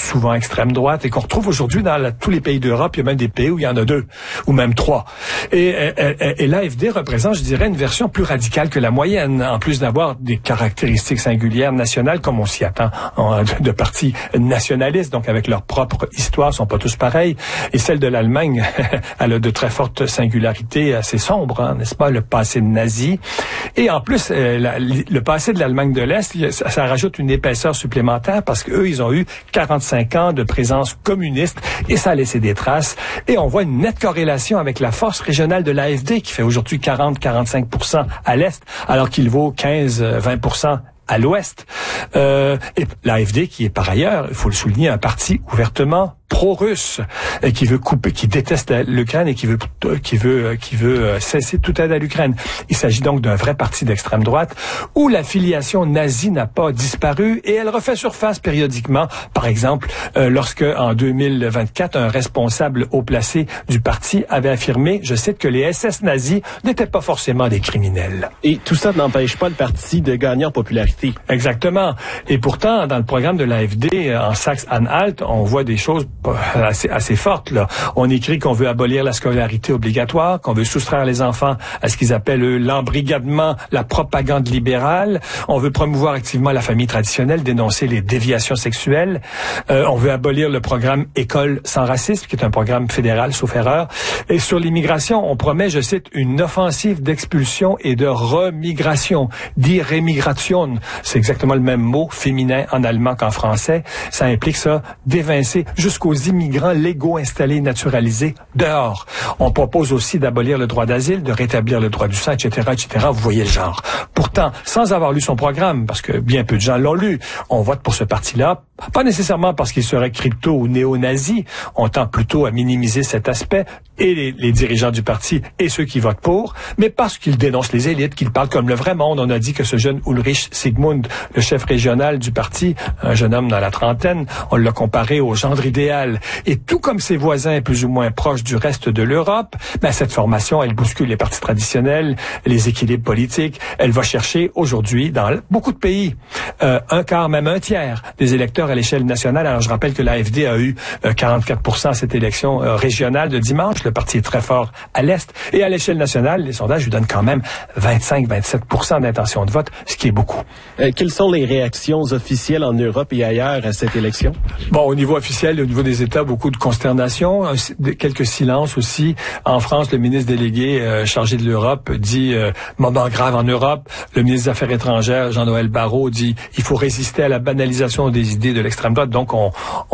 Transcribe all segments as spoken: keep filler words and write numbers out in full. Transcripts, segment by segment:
souvent extrême droite et qu'on retrouve aujourd'hui dans la, tous les pays d'Europe. Il y a même des pays où il y en a deux ou même trois. Et, et, et, et l'A F D représente, je dirais, une version plus radicale que la moyenne, en plus d'avoir des caractéristiques singulières nationales comme on s'y attend en, de, de partis nationalistes, donc avec leur propre histoire, sont pas tous pareils. Et celle de l'Allemagne, elle a de très fortes singularités assez sombres, hein, n'est-ce pas, le passé nazi. Et en plus, euh, la, le passé de l'Allemagne de l'Est, ça, ça rajoute une épaisseur supplémentaire parce qu'eux, ils ont eu quarante-cinq ans de présence communiste et ça a laissé des traces. Et on voit une nette corrélation avec la force régionale de l'A F D qui fait aujourd'hui quarante à quarante-cinq pour cent à l'Est, alors qu'il vaut quinze à vingt pour cent à l'Ouest. Euh, et l'A F D qui est par ailleurs, il faut le souligner, un parti ouvertement pro-russe, et qui veut couper, qui déteste l'Ukraine et qui veut, qui veut, qui veut cesser toute aide à l'Ukraine. Il s'agit donc d'un vrai parti d'extrême droite où l'affiliation nazie n'a pas disparu et elle refait surface périodiquement. Par exemple, euh, lorsque en deux mille vingt-quatre, un responsable haut placé du parti avait affirmé, je cite, que les S S nazis n'étaient pas forcément des criminels. Et tout ça n'empêche pas le parti de gagner en popularité. Exactement. Et pourtant, dans le programme de l'A F D en Saxe-Anhalt, on voit des choses assez, assez forte, là. On écrit qu'on veut abolir la scolarité obligatoire, qu'on veut soustraire les enfants à ce qu'ils appellent eux, l'embrigadement, la propagande libérale. On veut promouvoir activement la famille traditionnelle, dénoncer les déviations sexuelles. Euh, on veut abolir le programme École sans racisme, qui est un programme fédéral, sauf erreur. Et sur l'immigration, on promet, je cite, une offensive d'expulsion et de remigration, die Remigration. C'est exactement le même mot, féminin en allemand qu'en français. Ça implique ça, d'évincer jusqu'au aux immigrants légaux installés naturalisés dehors. On propose aussi d'abolir le droit d'asile, de rétablir le droit du sang, et cetera, et cetera. Vous voyez le genre. Pourtant, sans avoir lu son programme, parce que bien peu de gens l'ont lu, on vote pour ce parti-là, pas nécessairement parce qu'il serait crypto ou néo-nazi, on tend plutôt à minimiser cet aspect, et les, les dirigeants du parti et ceux qui votent pour, mais parce qu'ils dénoncent les élites, qu'ils parlent comme le vrai monde. On a dit que ce jeune Ulrich Sigmund, le chef régional du parti, un jeune homme dans la trentaine, on l'a comparé au gendre idéal. Et tout comme ses voisins plus ou moins proches du reste de l'Europe, ben cette formation, elle bouscule les partis traditionnels, les équilibres politiques. Elle va chercher aujourd'hui, dans beaucoup de pays, euh, un quart, même un tiers des électeurs à l'échelle nationale. Alors je rappelle que l'A F D a eu euh, quarante-quatre pour cent à cette élection euh, régionale de dimanche. Le parti est très fort à l'Est. Et à l'échelle nationale, les sondages lui donnent quand même vingt-cinq à vingt-sept pour cent d'intention de vote, ce qui est beaucoup. Euh, quelles sont les réactions officielles en Europe et ailleurs à cette élection? Bon, au niveau officiel, au niveau des États, beaucoup de consternation, quelques silences aussi. En France, le ministre délégué euh, chargé de l'Europe dit euh, moment grave en Europe. Le ministre des Affaires étrangères, Jean-Noël Barrot, dit il faut résister à la banalisation des idées de l'extrême droite. Donc on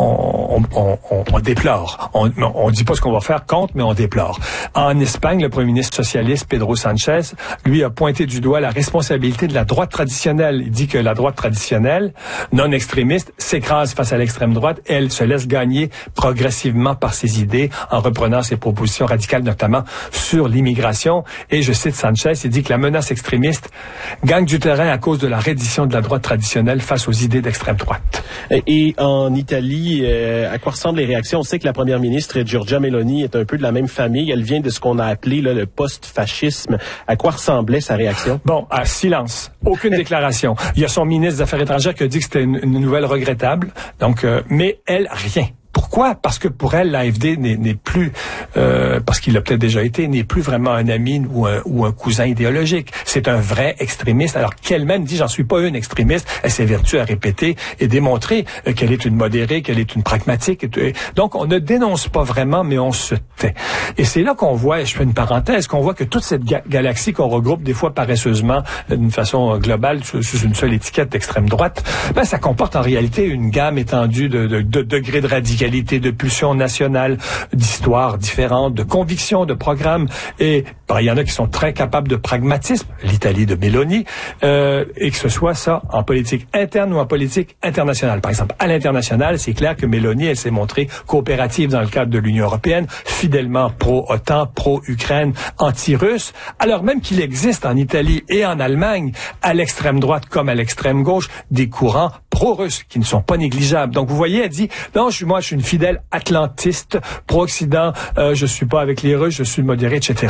on on, on, on déplore. On on dit pas ce qu'on va faire contre, mais on déplore. En Espagne, le premier ministre socialiste Pedro Sanchez, lui, a pointé du doigt la responsabilité de la droite traditionnelle. Il dit que la droite traditionnelle, non extrémiste, s'écrase face à l'extrême droite et elle se laisse gagner progressivement par ses idées en reprenant ses propositions radicales, notamment sur l'immigration. Et je cite Sanchez, il dit que la menace extrémiste gagne du terrain à cause de la reddition de la droite traditionnelle face aux idées d'extrême droite. Et en Italie, euh, à quoi ressemblent les réactions? On sait que la première ministre, Giorgia Meloni, est un peu de la même famille. Elle vient de ce qu'on a appelé là, le post-fascisme. À quoi ressemblait sa réaction? Bon, à silence. Aucune déclaration. Il y a son ministre des Affaires étrangères qui a dit que c'était une, une nouvelle regrettable. Donc, euh, mais elle, rien. Pourquoi? Parce que pour elle, l'A F D n'est, n'est plus, euh, parce qu'il l'a peut-être déjà été, n'est plus vraiment un ami ou un, ou un cousin idéologique. C'est un vrai extrémiste, alors qu'elle-même dit, j'en suis pas une extrémiste. Elle s'évertue à répéter et démontrer euh, qu'elle est une modérée, qu'elle est une pragmatique. Et, et, donc, on ne dénonce pas vraiment, mais on se tait. Et c'est là qu'on voit, et je fais une parenthèse, qu'on voit que toute cette ga- galaxie qu'on regroupe des fois paresseusement, d'une façon globale, sous, sous une seule étiquette d'extrême droite, ben, ça comporte en réalité une gamme étendue de, de, de degrés de radicalité, de pulsions nationales, d'histoires différentes, de convictions, de programmes. Et ben, il y en a qui sont très capables de pragmatisme, l'Italie de Meloni, euh, et que ce soit ça en politique interne ou en politique internationale. Par exemple, à l'international, c'est clair que Meloni, elle s'est montrée coopérative dans le cadre de l'Union européenne, fidèlement pro-OTAN, pro-Ukraine, anti-russe, alors même qu'il existe en Italie et en Allemagne, à l'extrême droite comme à l'extrême gauche, des courants pro-russes qui ne sont pas négligeables. Donc vous voyez, elle dit, non, je suis moi, je suis une fidèle atlantiste, pro-Occident, euh, je suis pas avec les Russes, je suis modéré, et cetera. En,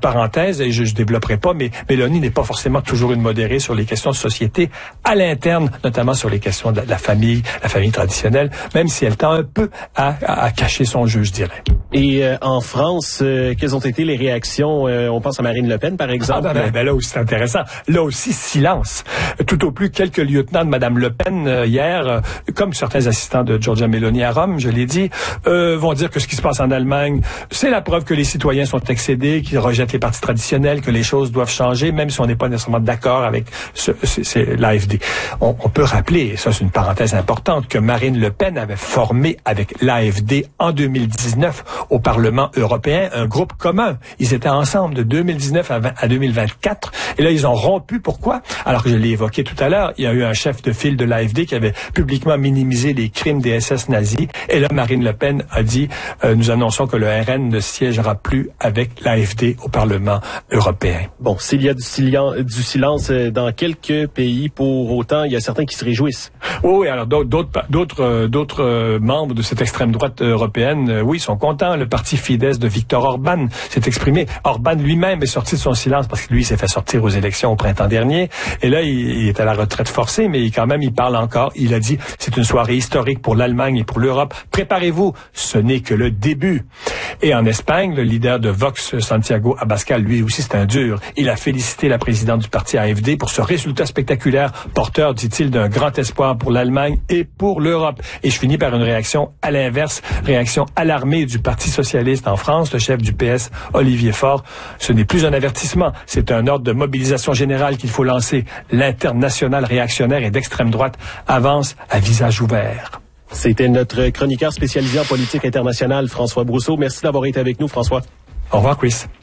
parenthèse, et je ne développerai pas, mais Mélanie n'est pas forcément toujours une modérée sur les questions de société à l'interne, notamment sur les questions de la, de la famille, la famille traditionnelle, même si elle tend un peu à, à, à cacher son jeu, je dirais. Et euh, en France, euh, quelles ont été les réactions? Euh, on pense à Marine Le Pen, par exemple. Ah, ben, ben, ben, là aussi, c'est intéressant. Là aussi, silence. Tout au plus, quelques lieutenants de Mme Le Pen, euh, hier, euh, comme certains assistants de Giorgia Meloni à Rome, je l'ai dit, euh, vont dire que ce qui se passe en Allemagne, c'est la preuve que les citoyens sont excédés, qu'ils rejettent les partis traditionnels, que les choses doivent changer, même si on n'est pas nécessairement d'accord avec ce, c'est, c'est l'A F D. On, on peut rappeler, et ça c'est une parenthèse importante, que Marine Le Pen avait formé avec l'A F D en deux mille dix-neuf au Parlement européen un groupe commun. Ils étaient ensemble de deux mille dix-neuf à, vingt, à deux mille vingt-quatre. Et là, ils ont rompu. Pourquoi? Alors que je l'ai évoqué tout à l'heure, il y a eu un chef de file de l'A F D qui avait publiquement minimisé les crimes des S S nazis. Et là, Marine Le Pen a dit, euh, nous annonçons que le R N ne siégera plus avec l'A F D au Parlement européen. Bon, s'il y a du, silen- du silence dans quelques pays, pour autant, il y a certains qui se réjouissent. Oui, oui, alors d'autres, d'autres, d'autres, euh, d'autres euh, membres de cette extrême droite européenne, euh, oui, sont contents. Le parti Fidesz de Viktor Orban s'est exprimé. Orban lui-même est sorti de son silence parce que lui, il s'est fait sortir aux élections au printemps dernier. Et là, il, il est à la retraite forcée, mais quand même, il parle encore. Il a dit, c'est une soirée historique pour l'Allemagne et pour l'Europe. Préparez-vous, ce n'est que le début. Et en Espagne, le leader de Vox, Santiago Abascal, lui aussi, c'est un dur. Il a félicité la présidente du parti A F D pour ce résultat spectaculaire, porteur, dit-il, d'un grand espoir pour l'Allemagne et pour l'Europe. Et je finis par une réaction à l'inverse, réaction alarmée du Parti socialiste en France, le chef du P S, Olivier Faure. Ce n'est plus un avertissement, c'est un ordre de mobilisation générale qu'il faut lancer. L'international réactionnaire et d'extrême droite avance à visage ouvert. C'était notre chroniqueur spécialisé en politique internationale, François Brousseau. Merci d'avoir été avec nous, François. Au revoir, Chris.